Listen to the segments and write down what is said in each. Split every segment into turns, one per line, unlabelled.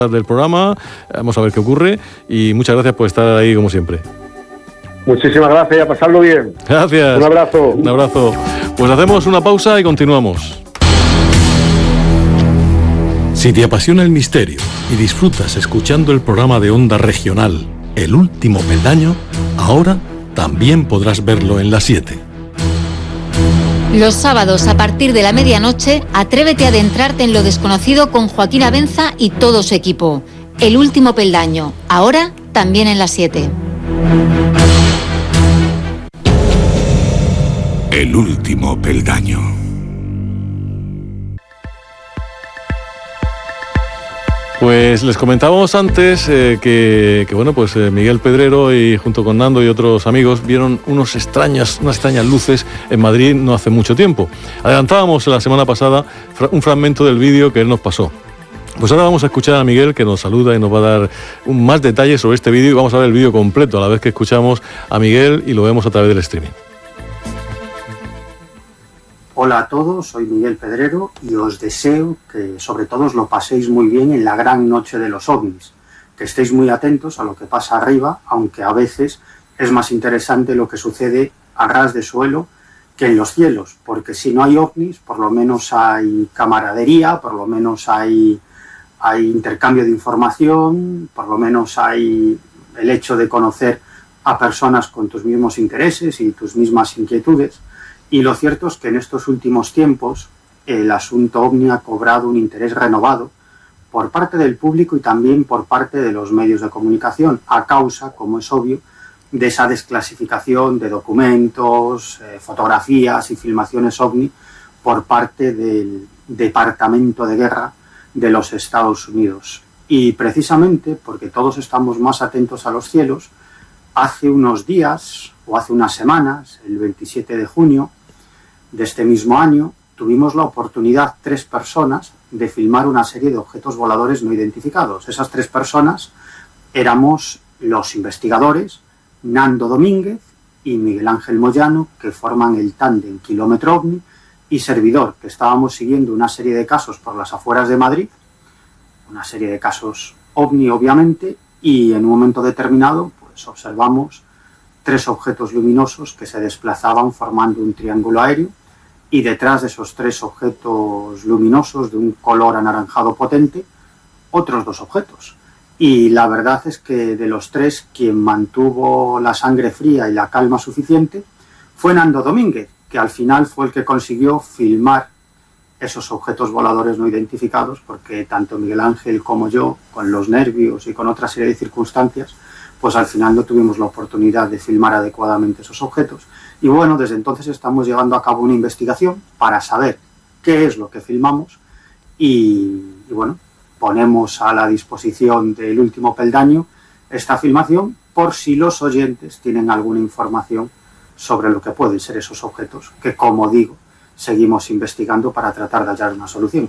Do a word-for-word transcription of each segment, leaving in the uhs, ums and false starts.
del programa, vamos a ver qué ocurre y muchas gracias por estar ahí como siempre.
Muchísimas gracias, a pasarlo bien.
Gracias.
Un abrazo.
Un abrazo. Pues hacemos una pausa y continuamos. Si te apasiona el misterio y disfrutas escuchando el programa de Onda Regional El Último Peldaño, ahora también podrás verlo en las siete.
Los sábados a partir de la medianoche, atrévete a adentrarte en lo desconocido con Joaquín Abenza y todo su equipo. El Último Peldaño, ahora también en las siete.
El Último Peldaño.
Pues les comentábamos antes eh, que, que bueno, pues eh, Miguel Pedrero y junto con Nando y otros amigos vieron unos extrañas, unas extrañas luces en Madrid no hace mucho tiempo. Adelantábamos la semana pasada fra- un fragmento del vídeo que él nos pasó. Pues ahora vamos a escuchar a Miguel, que nos saluda y nos va a dar un, más detalles sobre este vídeo, y vamos a ver el vídeo completo a la vez que escuchamos a Miguel y lo vemos a través del streaming.
Hola a todos, soy Miguel Pedrero y os deseo que sobre todo os lo paséis muy bien en la gran noche de los ovnis, que estéis muy atentos a lo que pasa arriba, aunque a veces es más interesante lo que sucede a ras de suelo que en los cielos, porque si no hay ovnis, por lo menos hay camaradería, por lo menos hay, hay intercambio de información, por lo menos hay el hecho de conocer a personas con tus mismos intereses y tus mismas inquietudes. Y lo cierto es que en estos últimos tiempos el asunto ovni ha cobrado un interés renovado por parte del público y también por parte de los medios de comunicación, a causa, como es obvio, de esa desclasificación de documentos, eh, fotografías y filmaciones ovni por parte del Departamento de Guerra de los Estados Unidos. Y precisamente porque todos estamos más atentos a los cielos, hace unos días o hace unas semanas, el veintisiete de junio, de este mismo año, tuvimos la oportunidad, tres personas, de filmar una serie de objetos voladores no identificados. Esas tres personas éramos los investigadores Nando Domínguez y Miguel Ángel Moyano, que forman el tándem Kilómetro OVNI, y servidor, que estábamos siguiendo una serie de casos por las afueras de Madrid, una serie de casos OVNI, obviamente, y en un momento determinado pues observamos tres objetos luminosos que se desplazaban formando un triángulo aéreo, y detrás de esos tres objetos luminosos de un color anaranjado potente, otros dos objetos. Y la verdad es que de los tres, quien mantuvo la sangre fría y la calma suficiente fue Nando Domínguez, que al final fue el que consiguió filmar esos objetos voladores no identificados, porque tanto Miguel Ángel como yo, con los nervios y con otra serie de circunstancias, pues al final no tuvimos la oportunidad de filmar adecuadamente esos objetos. Y bueno, desde entonces estamos llevando a cabo una investigación para saber qué es lo que filmamos y, y bueno, ponemos a la disposición del Último Peldaño esta filmación por si los oyentes tienen alguna información sobre lo que pueden ser esos objetos, que como digo, seguimos investigando para tratar de hallar una solución.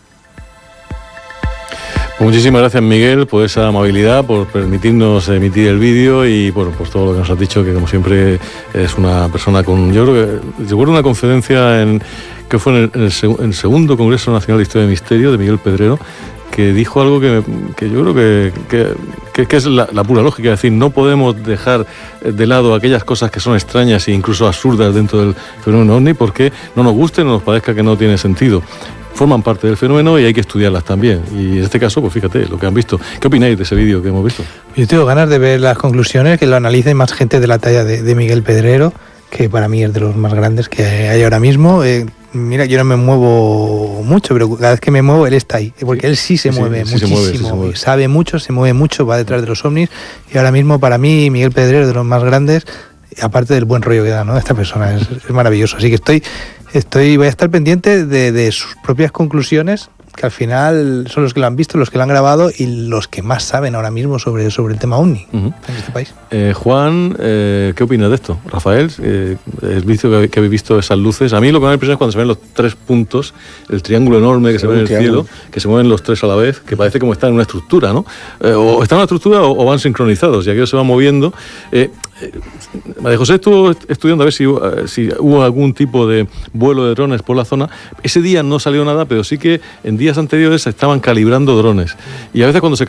Muchísimas gracias, Miguel, por esa amabilidad, por permitirnos emitir el vídeo y por, por todo lo que nos has dicho, que como siempre es una persona con... Yo creo que... Recuerdo una conferencia en, que fue en el, en, el, en el segundo Congreso Nacional de Historia del Misterio de Miguel Pedrero, que dijo algo que, que yo creo que, que, que, que es la, la pura lógica, es decir, no podemos dejar de lado aquellas cosas que son extrañas e incluso absurdas dentro del fenómeno OVNI porque no nos guste, no nos parezca que no tiene sentido. Forman parte del fenómeno y hay que estudiarlas también. Y en este caso, pues fíjate, lo que han visto. ¿Qué opináis de ese vídeo que hemos visto?
Yo tengo ganas de ver las conclusiones, que lo analicen más gente de la talla de, de Miguel Pedrero, que para mí es de los más grandes que hay ahora mismo. Eh, mira, yo no me muevo mucho, pero cada vez que me muevo, él está ahí. Porque él sí se
sí,
mueve
sí,
muchísimo,
sí se mueve, sí se mueve.
Sabe mucho, se mueve mucho, va detrás de los ovnis. Y ahora mismo, para mí, Miguel Pedrero es de los más grandes, aparte del buen rollo que da, ¿no? Esta persona es, es maravilloso. Así que estoy... Estoy, voy a estar pendiente de, de sus propias conclusiones, que al final son los que lo han visto, los que lo han grabado y los que más saben ahora mismo sobre, sobre el tema OVNI uh-huh. en este país.
Eh, Juan, eh, ¿qué opinas de esto? Rafael, eh, ¿has visto que, que habéis visto esas luces? A mí lo que me da impresión es cuando se ven los tres puntos, el triángulo enorme que se, se ve en el triángulo. cielo, que se mueven los tres a la vez, que parece como están en una estructura, ¿no? Eh, o están en una estructura o, o van sincronizados, y aquello se va moviendo. Eh, María José estuvo estudiando a ver si, si hubo algún tipo de vuelo de drones por la zona. Ese día no salió nada, pero sí que en días anteriores se estaban calibrando drones. Y a veces cuando se